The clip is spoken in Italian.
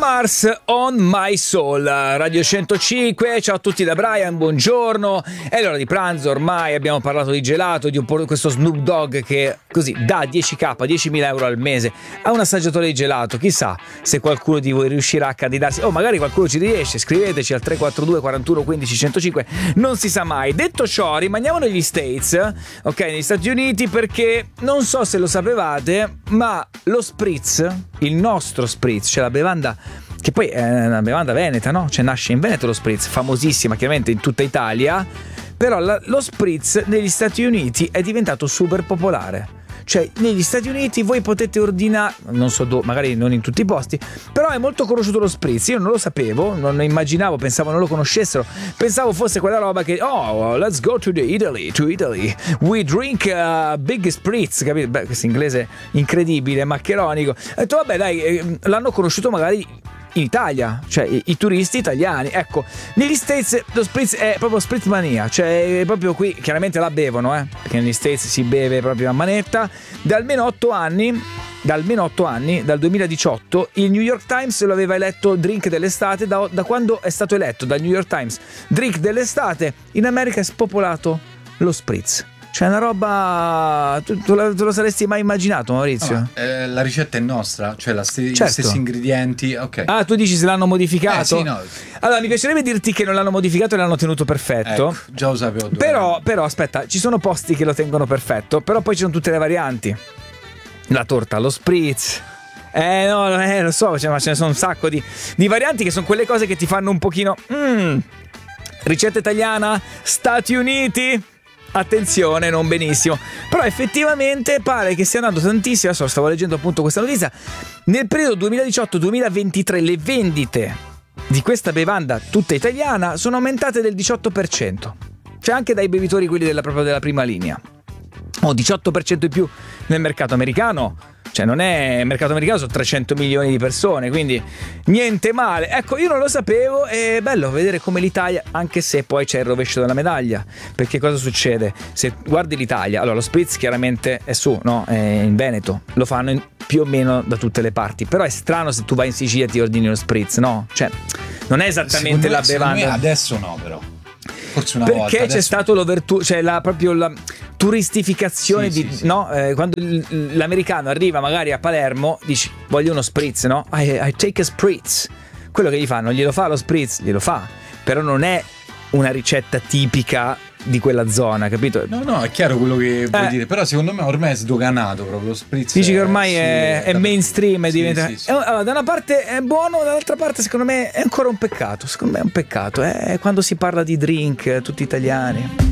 Mars on My Soul, Radio 105. Ciao a tutti da Brian, buongiorno. È l'ora di pranzo ormai, abbiamo parlato di gelato, di un po' questo Snoop Dogg che così dà 10k, 10.000 euro al mese a un assaggiatore di gelato. Chissà se qualcuno di voi riuscirà a candidarsi, o magari qualcuno ci riesce. Scriveteci al 342 41 15 105, non si sa mai. Detto ciò, rimaniamo negli States, ok, negli Stati Uniti, perché non so se lo sapevate, ma lo spritz, il nostro spritz, cioè la bevanda che poi è una bevanda veneta, no? Cioè nasce in Veneto lo spritz, famosissima chiaramente in tutta Italia, però lo spritz negli Stati Uniti è diventato super popolare. Cioè negli Stati Uniti voi potete ordinare, non so magari non in tutti i posti, però è molto conosciuto lo spritz. Io non lo sapevo, non ne immaginavo, pensavo non lo conoscessero, pensavo fosse quella roba che let's go to Italy, we drink big spritz, capito? Beh, questo inglese incredibile, maccheronico. Ho detto vabbè dai, l'hanno conosciuto magari in Italia, cioè i turisti italiani. Ecco, negli States lo spritz è proprio spritz mania, cioè proprio qui chiaramente la bevono, perché negli States si beve proprio a manetta da almeno 8 anni. Dal 2018 il New York Times lo aveva eletto drink dell'estate. Da quando è stato eletto dal New York Times drink dell'estate, in America è spopolato lo spritz. C'è una roba. Tu lo saresti mai immaginato, Maurizio? La ricetta è nostra, cioè certo. Gli stessi ingredienti, ok. Ah, tu dici se l'hanno modificato? Sì, no. Allora, mi piacerebbe dirti che non l'hanno modificato e l'hanno tenuto perfetto. Ecco, già lo sapevo. Però, aspetta, ci sono posti che lo tengono perfetto, però poi ci sono tutte le varianti. La torta allo spritz. Lo so, ma ce ne sono un sacco di varianti che sono quelle cose che ti fanno un pochino. Ricetta italiana, Stati Uniti. Attenzione, non benissimo. Però effettivamente pare che stia andando tantissimo. Adesso stavo leggendo appunto questa notizia. Nel periodo 2018-2023 le vendite di questa bevanda tutta italiana sono aumentate del 18%. Cioè anche dai bevitori quelli proprio della prima linea. 18% in più nel mercato americano. Cioè non è mercato americano, sono 300 milioni di persone, quindi niente male. Ecco, io non lo sapevo, è bello vedere come l'Italia, anche se poi c'è il rovescio della medaglia, perché cosa succede? Se guardi l'Italia, allora lo spritz chiaramente è su, no? È in Veneto, lo fanno più o meno da tutte le parti, però è strano se tu vai in Sicilia e ti ordini lo spritz, no? Cioè non è esattamente la bevanda. Adesso no, però. Forse una perché volta. Perché c'è stato l'overtour, cioè proprio la turistificazione sì. No? Quando l'americano arriva magari a Palermo, dici voglio uno spritz, no? I take a spritz. Quello che gli fanno, glielo fa lo spritz, glielo fa, però non è una ricetta tipica di quella zona, capito? No, è chiaro quello che vuoi dire, però secondo me ormai è sdoganato proprio lo spritz. Dici che ormai è mainstream, diventa. Sì. Allora, da una parte è buono, dall'altra parte secondo me è ancora un peccato. Secondo me è un peccato, quando si parla di drink tutti italiani.